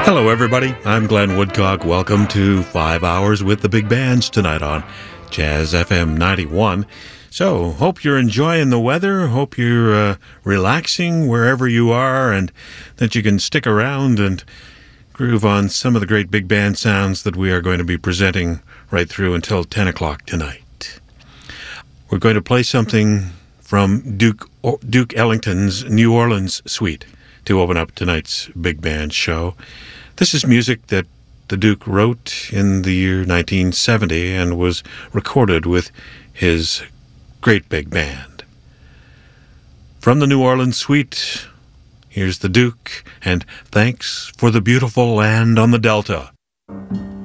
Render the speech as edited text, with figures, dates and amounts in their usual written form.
Hello, everybody. I'm Glenn Woodcock. Welcome to 5 Hours with the Big Bands tonight on Jazz FM 91. So, hope you're enjoying the weather. Hope you're relaxing wherever you are and that you can stick around and groove on some of the great big band sounds that we are going to be presenting right through until 10 o'clock tonight. We're going to play something from Duke Ellington's New Orleans Suite to open up tonight's big band show. This is music that the Duke wrote in the year 1970 and was recorded with his great big band. From the New Orleans Suite, here's the Duke, and Thanks for the Beautiful Land on the Delta.